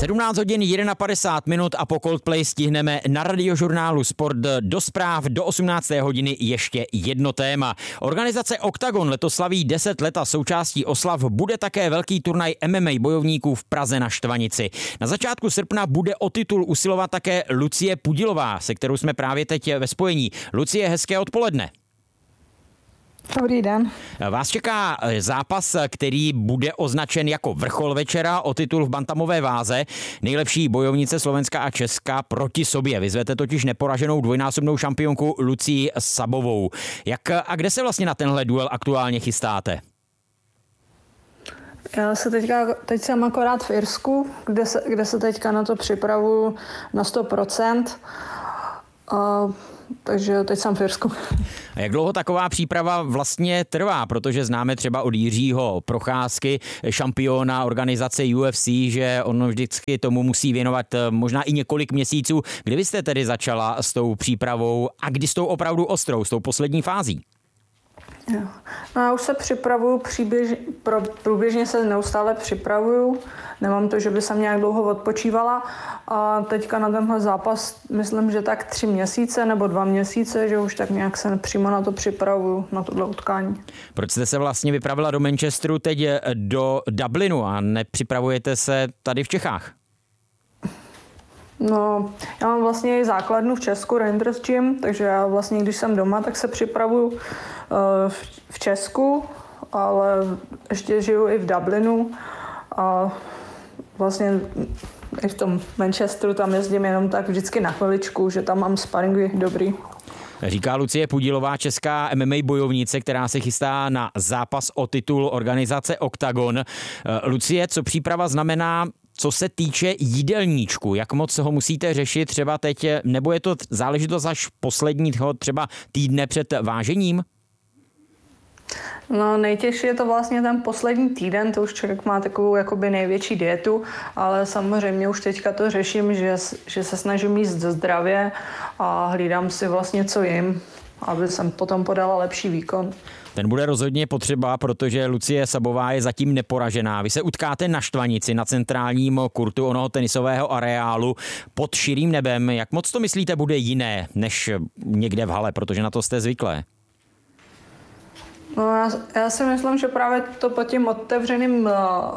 17 hodin 51 a po Coldplay stihneme na Radiožurnálu Sport do zpráv do 18. hodiny ještě jedno téma. Organizace Octagon letos slaví 10 let a součástí oslav bude také velký turnaj MMA bojovníků v Praze na Štvanici. Na začátku srpna bude o titul usilovat také Lucie Pudilová, se kterou jsme právě teď ve spojení. Lucie, hezké odpoledne. Dobrý den. Vás čeká zápas, který bude označen jako vrchol večera o titul v bantamové váze. Nejlepší bojovnice Slovenska a Česka proti sobě. Vyzvete totiž neporaženou dvojnásobnou šampionku Lucii Sabovou. Jak a kde se vlastně na tenhle duel aktuálně chystáte? Já se teď jsem akorát v Irsku, kde se teďka na to připravuju na 100%. Takže teď jsem v Irsku. A jak dlouho taková příprava vlastně trvá? Protože známe třeba od Jiřího Procházky, šampiona organizace UFC, že on vždycky tomu musí věnovat možná i několik měsíců. Kdy vy jste tedy začala s tou přípravou a kdy s tou opravdu ostrou, s tou poslední fází? Jo. No, já už se připravuju, průběžně se neustále připravuju. Nemám to, že by jsem nějak dlouho odpočívala. A teďka na tenhle zápas myslím, že tak 3 měsíce nebo 2 měsíce, že už tak nějak se přímo na to připravuju, na tohle utkání. Proč jste se vlastně vypravila do Manchesteru, teď do Dublinu a nepřipravujete se tady v Čechách? No, já mám vlastně i základnu v Česku, Rangers Gym, takže já vlastně, když jsem doma, tak se připravuju v Česku, ale ještě žiju i v Dublinu a vlastně i v tom Manchesteru tam jezdím jenom tak vždycky na chviličku, že tam mám sparingy dobrý. Říká Lucie Pudilová, česká MMA bojovnice, která se chystá na zápas o titul organizace Octagon. Lucie, co příprava znamená, co se týče jídelníčku? Jak moc ho musíte řešit třeba teď, nebo je to záležitost až posledního třeba týdne před vážením? No, nejtěžší je to vlastně ten poslední týden, to už člověk má takovou jakoby největší dietu, ale samozřejmě už teďka to řeším, že se snažím jíst zdravě a hlídám si vlastně, co jim, aby jsem potom podala lepší výkon. Ten bude rozhodně potřeba, protože Lucie Sabová je zatím neporažená. Vy se utkáte na Štvanici, na centrálním kurtu onoho tenisového areálu pod širým nebem. Jak moc to myslíte bude jiné než někde v hale, protože na to jste zvyklé? No, já si myslím, že právě to pod tím otevřeným,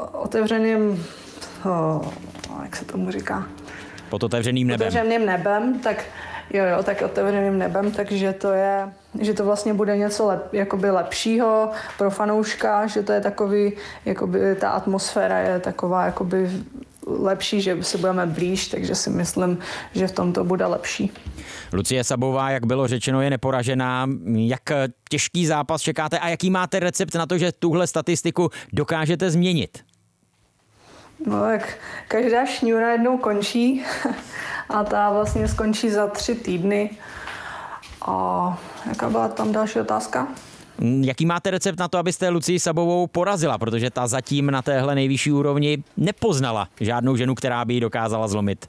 jak se tomu říká? Pod otevřeným nebem. Otevřeným nebem, tak tak otevřeným nebem, takže že to vlastně bude něco jakoby lepšího pro fanouška, že to je takový, jakoby ta atmosféra je taková jakoby lepší, že si budeme blíž, takže si myslím, že v tom to bude lepší. Lucie Sabová, jak bylo řečeno, je neporažená. Jak těžký zápas čekáte a jaký máte recept na to, že tuhle statistiku dokážete změnit? No tak každá šňůra jednou končí a ta vlastně skončí za 3 týdny. A jaká byla tam další otázka? Jaký máte recept na to, abyste Lucii Sabovou porazila, protože ta zatím na téhle nejvyšší úrovni nepoznala žádnou ženu, která by ji dokázala zlomit?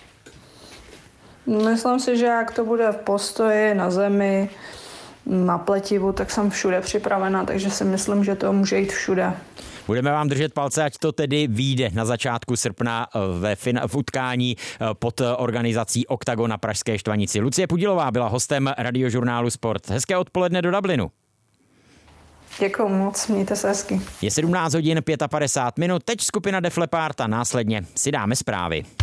Myslím si, že jak to bude v postoji, na zemi, na pletivu, tak jsem všude připravena, takže si myslím, že to může jít všude. Budeme vám držet palce, ať to tedy vyjde na začátku srpna v utkání pod organizací Octagon na pražské Štvanici. Lucie Pudilová byla hostem Radiožurnálu Sport. Hezké odpoledne do Dublinu. Děkuju moc, mějte se hezky. Je 17 hodin 55 minut, teď skupina Def Leppard a následně si dáme zprávy.